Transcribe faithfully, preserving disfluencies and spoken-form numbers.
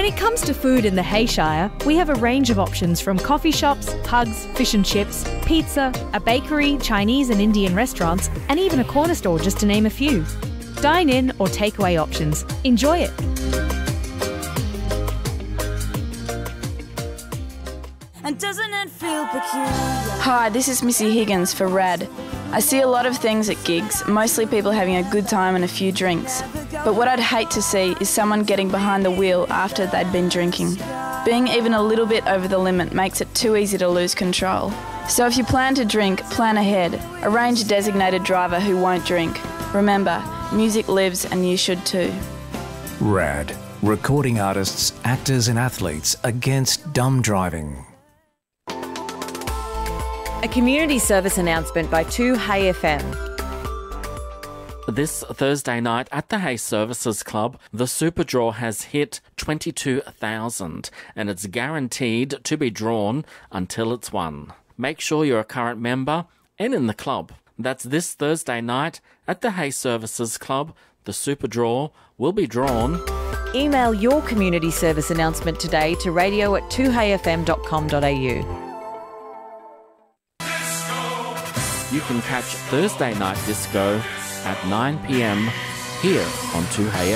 it comes to food in the Hayshire, we have a range of options from coffee shops, pugs, fish and chips, pizza, a bakery, Chinese and Indian restaurants, and even a corner store, just to name a few. Dine in or takeaway options. Enjoy it. And doesn't it feel peculiar? Hi, this is Missy Higgins for RAD. I see a lot of things at gigs, mostly people having a good time and a few drinks. But what I'd hate to see is someone getting behind the wheel after they'd been drinking. Being even a little bit over the limit makes it too easy to lose control. So if you plan to drink, plan ahead. Arrange a designated driver who won't drink. Remember, music lives and you should too. RAD. Recording artists, actors and athletes against dumb driving. A community service announcement by two Hay F M. This Thursday night at the Hay Services Club, the Super Draw has hit twenty-two thousand and it's guaranteed to be drawn until it's won. Make sure you're a current member and in the club. That's this Thursday night at the Hay Services Club. The Super Draw will be drawn. Email your community service announcement today to radio at two hay f m dot com dot a u. You can catch Thursday Night Disco at nine p m here on two Hay